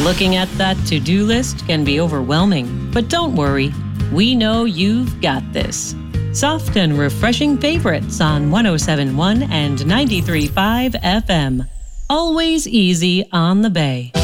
Looking at that to-do list can be overwhelming, but don't worry. We know you've got this. Soft and refreshing favorites on 107.1 and 93.5 FM. Always easy on the Bay.